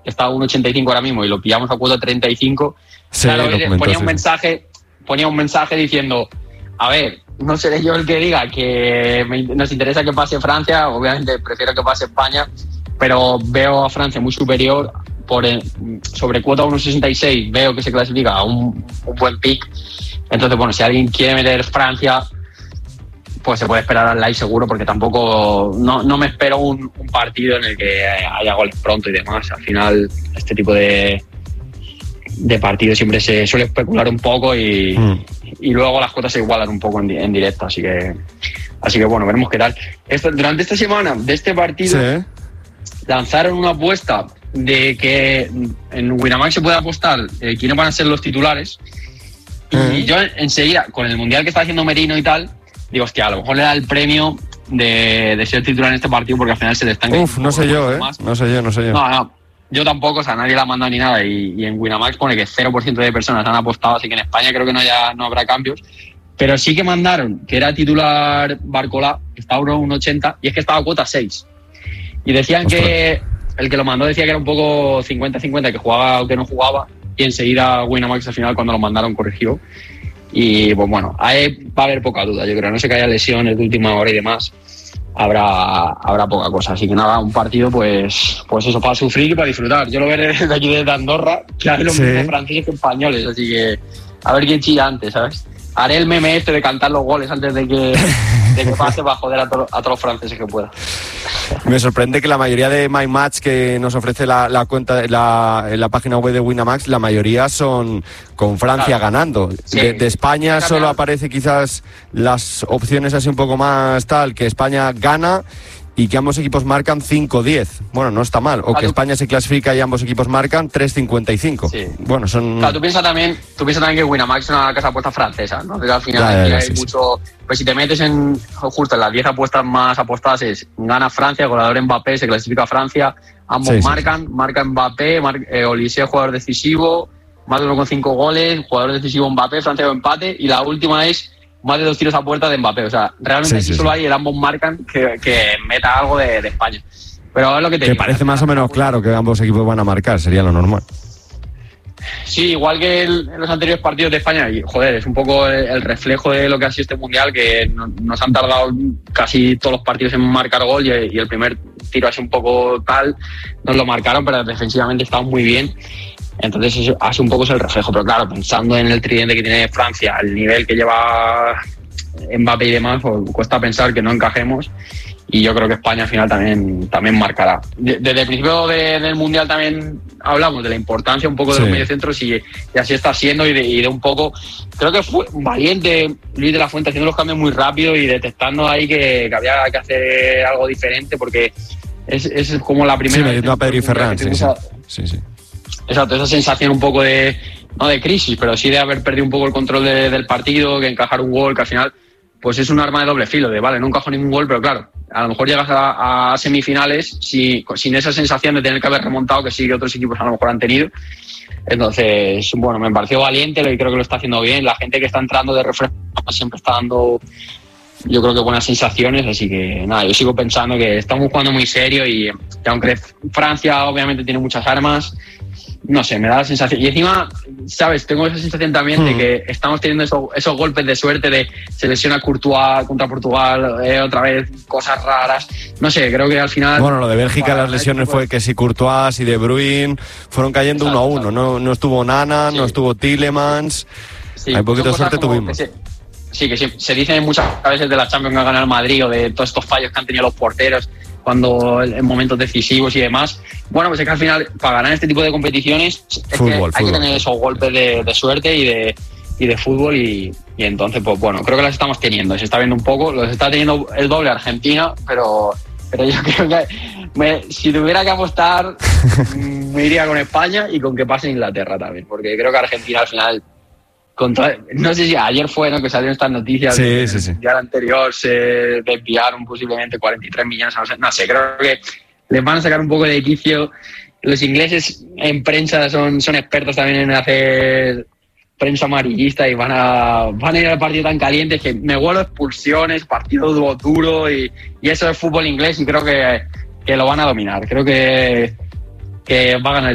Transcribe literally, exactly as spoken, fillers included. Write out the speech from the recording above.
está a uno ochenta y cinco ahora mismo y lo pillamos a cuota treinta y cinco, sí, claro, comentó, ponía sí. un mensaje, ponía un mensaje diciendo, a ver, no seré yo el que diga que me, nos interesa que pase Francia, obviamente prefiero que pase España, pero veo a Francia muy superior, por el, sobre cuota uno sesenta y seis veo que se clasifica a un, un buen pick, entonces bueno, si alguien quiere meter Francia, pues se puede esperar al live seguro, porque tampoco no, no me espero un, un partido en el que haya goles pronto y demás. Al final este tipo de de partidos siempre se suele especular un poco y, mm. y luego las cuotas se igualan un poco en, en directo, así que así que bueno, veremos qué tal. Esto, durante esta semana de este partido sí. lanzaron una apuesta de que en Winamax se puede apostar eh, quiénes van a ser los titulares mm. y yo enseguida, con el mundial que está haciendo Merino y tal, digo, hostia, a lo mejor le da el premio de, de ser titular en este partido, porque al final se le están... Uf, no sé yo, ¿eh? Más. No sé yo, no sé yo. No, no, yo tampoco, o sea, nadie la ha mandado ni nada, y, y en Winamax pone que cero por ciento de personas han apostado, así que en España creo que no, haya, no habrá cambios, pero sí que mandaron que era titular Barcola, que está a uno ochenta, y es que estaba a cuota seis. Y decían Ostras. que el que lo mandó decía que era un poco cincuenta cincuenta, que jugaba o que no jugaba, y enseguida Winamax al final, cuando lo mandaron, corrigió. Y pues bueno, ahí va a haber poca duda, yo creo, no sé que haya lesiones de última hora y demás, habrá habrá poca cosa, así que nada, un partido pues pues eso, para sufrir y para disfrutar. Yo lo veré desde aquí desde Andorra, que hay los sí. mismos franceses que españoles, así que a ver quién chilla antes, ¿sabes? Haré el meme este de cantar los goles antes de que, de que pase para joder a, to- a todos los franceses que pueda. Me sorprende que la mayoría de My Match que nos ofrece la, la cuenta la, en la página web de Winamax, la mayoría son con Francia claro. ganando. Sí. De, de España solo aparece quizás las opciones así un poco más tal, que España gana y que ambos equipos marcan cinco diez. Bueno, no está mal. O claro, que España se clasifica y ambos equipos marcan tres cincuenta y cinco. Sí. Bueno, son... Claro, tú piensas también, tú piensas también que Winamax es una casa de apuestas francesa, ¿no? Entonces al final ya, ya, ya, hay sí, mucho... Sí. Pues si te metes en justo en las diez apuestas más apostadas es gana Francia, goleador Mbappé, se clasifica a Francia, ambos sí, marcan, sí, sí. marca Mbappé, mar, eh, Olise, jugador decisivo, más de uno con cinco goles, jugador decisivo Mbappé, Francia o empate, y la última es más de dos tiros a puerta de Mbappé. O sea, realmente sí, sí, solo sí. hay el ambos marcan que, que meta algo de, de España. Pero es lo que te que digo, parece más o menos claro que ambos equipos van a marcar, sería lo normal. Sí, igual que el, en los anteriores partidos de España, y joder, es un poco el, el reflejo de lo que ha sido este mundial, que no, nos han tardado casi todos los partidos en marcar gol, y, y el primer tiro así un poco tal, nos lo marcaron, pero defensivamente estaban muy bien. Entonces eso hace un poco es el reflejo, pero claro, pensando en el tridente que tiene Francia, el nivel que lleva Mbappé y demás, pues cuesta pensar que no encajemos, y yo creo que España al final también, también marcará. Desde el principio de, del Mundial también hablamos de la importancia un poco de sí. los mediocentros, y, y así está siendo, y de, y de un poco, creo que fue valiente Luis de la Fuente haciendo los cambios muy rápido y detectando ahí que, que había que hacer algo diferente, porque es, es como la primera... Sí, metiendo a Pedri y Ferran, sí, sí, sí, sí. Exacto, esa sensación un poco de, no de crisis, pero sí de haber perdido un poco el control de, del partido, que encajar un gol, que al final pues es un arma de doble filo, de vale, no encajo ningún gol, pero claro, a lo mejor llegas a, a semifinales si, sin esa sensación de tener que haber remontado, que sí que otros equipos a lo mejor han tenido. Entonces, bueno, me pareció valiente y creo que lo está haciendo bien. La gente que está entrando de refresco siempre está dando, yo creo que buenas sensaciones, así que nada, yo sigo pensando que estamos jugando muy serio, y que aunque Francia obviamente tiene muchas armas, no sé, me da la sensación. Y encima, ¿sabes? Tengo esa sensación también mm. de que estamos teniendo eso, esos golpes de suerte de se lesiona Courtois contra Portugal, eh, otra vez cosas raras. No sé, creo que al final... Bueno, lo de Bélgica, las lesiones fue que si Courtois y De Bruyne fueron cayendo exacto, uno a uno. No, no estuvo Nana, sí. no estuvo Tielemans. Sí, hay poquito de suerte tuvimos. Que se, sí, que sí, se dice muchas veces de la Champions que ha ganado el Madrid, o de todos estos fallos que han tenido los porteros cuando en momentos decisivos y demás. Bueno, pues es que al final, para ganar este tipo de competiciones, es fútbol, que hay fútbol. que tener esos golpes de, de suerte y de, y de fútbol, y, y entonces, pues bueno, creo que las estamos teniendo, se está viendo un poco, los está teniendo el doble Argentina, pero, pero yo creo que me, si tuviera que apostar, me iría con España y con que pase Inglaterra también, porque creo que Argentina al final... Contra, no sé si ayer fue, ¿no?, que salieron estas noticias. Sí, de, sí, sí. El día anterior se desviaron posiblemente cuarenta y tres millones. No sé, no sé, creo que les van a sacar un poco de quicio. Los ingleses en prensa son, son expertos también en hacer prensa amarillista, y van a, van a ir al partido tan caliente que me huelo expulsiones, partido duro, duro y, y eso es fútbol inglés, y creo que, que lo van a dominar. Creo que, que va a ganar